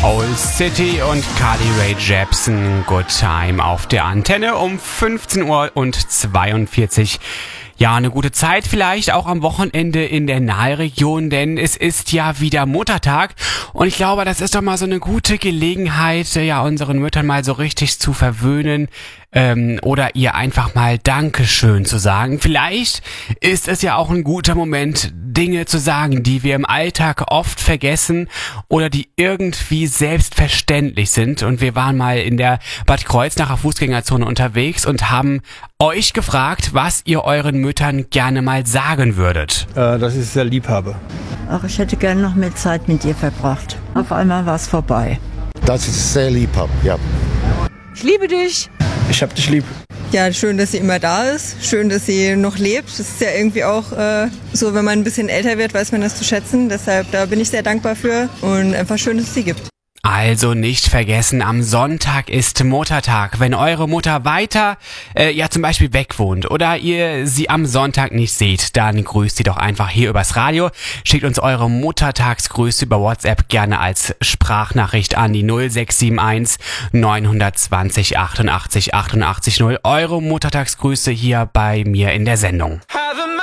Old City und Carly Rae Jepsen, Good Time auf der Antenne um 15:42 Uhr. Ja, eine gute Zeit vielleicht auch am Wochenende in der Nahregion, denn es ist ja wieder Muttertag und ich glaube, das ist doch mal so eine gute Gelegenheit, ja, unseren Müttern mal so richtig zu verwöhnen oder ihr einfach mal Dankeschön zu sagen. Vielleicht ist es ja auch ein guter Moment, Dinge zu sagen, die wir im Alltag oft vergessen oder die irgendwie selbstverständlich sind. Und wir waren mal in der Bad Kreuznacher Fußgängerzone unterwegs und haben euch gefragt, was ihr euren Müttern gerne mal sagen würdet. Dass ich sehr lieb habe. Ach, ich hätte gerne noch mehr Zeit mit dir verbracht. Auf einmal war es vorbei. Dass ich sehr lieb habe, ja. Ich liebe dich. Ich hab dich lieb. Ja, schön, dass sie immer da ist. Schön, dass sie noch lebt. Das ist ja irgendwie auch so, wenn man ein bisschen älter wird, weiß man das zu schätzen. Deshalb, da bin ich sehr dankbar für und einfach schön, dass es sie gibt. Also nicht vergessen, am Sonntag ist Muttertag. Wenn eure Mutter weiter, zum Beispiel weg wohnt oder ihr sie am Sonntag nicht seht, dann grüßt sie doch einfach hier übers Radio. Schickt uns eure Muttertagsgrüße über WhatsApp gerne als Sprachnachricht an die 0671 920 88 88 0. Eure Muttertagsgrüße hier bei mir in der Sendung.